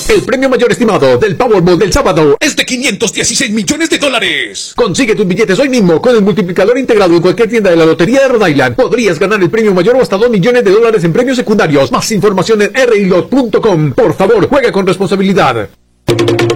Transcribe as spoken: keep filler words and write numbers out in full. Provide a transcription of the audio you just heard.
El premio mayor estimado del Powerball del sábado es de quinientos dieciséis millones de dólares. Consigue tus billetes hoy mismo con el multiplicador integrado en cualquier tienda de la Lotería de Rhode Island. Podrías ganar el premio mayor o hasta dos millones de dólares en premios secundarios. Más información en r i lot punto com. Por favor, juega con responsabilidad.